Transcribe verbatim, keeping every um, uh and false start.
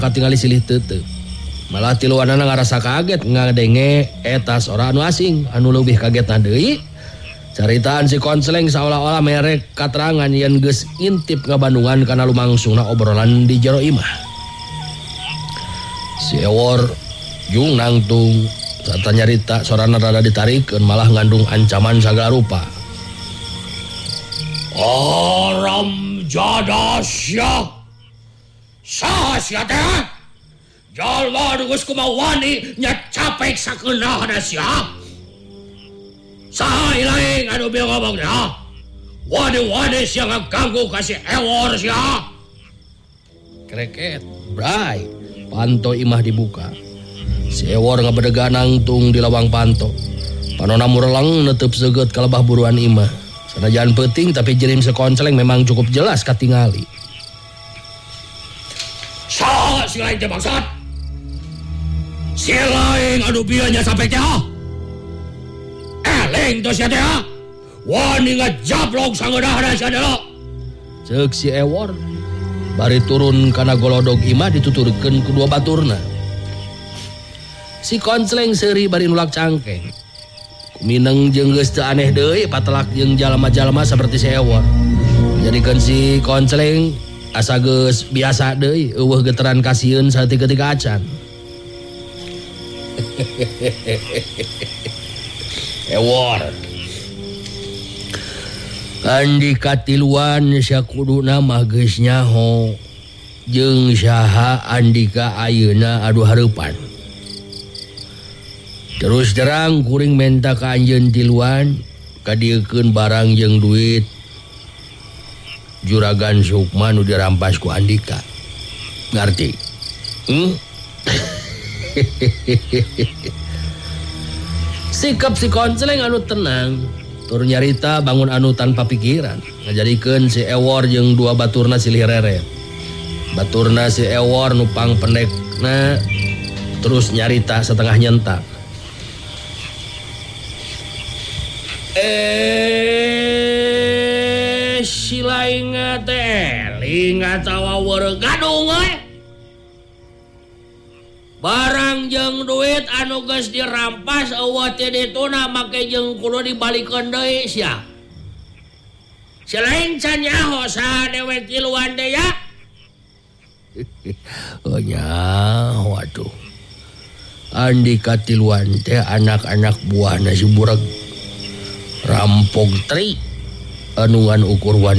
katingali silih teu. Malah tiluanana ngarasa kaget ngadenge eta seorang anu asing anu leuwih kagetna deui. Caritaan si Konsleng seolah-olah merek katerangan yen geus intip ngabandungan kana lumangsungna obrolan di jero imah. Si Ewor jung nangtung sarta nyarita sorana rada ditarikeun malah ngandung ancaman sagala rupa. Aram jadasya saha sia teh? Jalma nu geus kumaha wani nya capek sakeunahna sia. Saha ilaing anu bieu ngomong teh? Wani-wani sia ngaganggu ka si Ewor sia. Kreket, bray, panto imah dibuka. Si Ewor ngabedega nangtung di lawang panto. Panonna mureleng netep seugeut kalebah buruan imah. Sanajan peuting tapi jerim sekonceleng memang cukup jelas katingali. Saha si lain teh bangsat? Si lain anu bieu nya sampe teh? Eleng to sia teh? Wani ngajablog sangeunahna sia teh. Ceuk si Ewor bari turun kana golodog imah dituturkeun kedua baturna. Si Konsleng seuri bari nulak cangkeng. Kumineng jeung geus teu aneh deui patelak jeung jalma-jalma saperti si Ewor. Jadikeun si Konsleng asa geus biasa deui eueuh geteran kasieun saeutik-eutik acan. Ewor Andika tiluan sia kuduna mah geus nyaho jeung saha Andika ayeuna adu hareupan. Terus terang kuring menta ka anjeun tiluan kadiekeun barang jeung duit Juragan Sukma nu dirampas ku Andika. Ngarti? Hmm? Sikap si Konsleng anu tenang, tur nyarita bangun anu tanpa pikiran, ngajadikeun si Ewor jeung dua baturna silih reret. Baturna si Ewor nupang pendekna terus nyarita setengah nyentak. Eh si laing teh linga tawa gadung we. Barang jeung duit anu geus dirampas eueuh teh dituna make jeung kudu dibalikeun deui sia. Si lain can nyaho saha dewe tiluan teh ya? Oh nyaho atuh. Andika tiluan teh anak-anak buahna si Bureg. Rampok tri anu ngan ukur wani